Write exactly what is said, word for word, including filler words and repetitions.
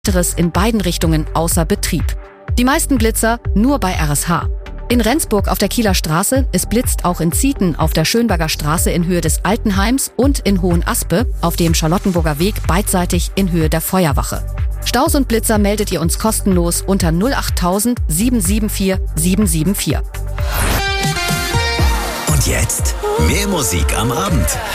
in beiden Richtungen außer Betrieb. Die meisten Blitzer nur bei R S H. In Rendsburg auf der Kieler Straße, es blitzt auch in Zieten auf der Schönberger Straße in Höhe des Altenheims und in Hohenaspe auf dem Charlottenburger Weg beidseitig in Höhe der Feuerwache. Staus und Blitzer meldet ihr uns kostenlos unter null acht tausend sieben sieben vier sieben sieben vier. Und jetzt mehr Musik am Abend.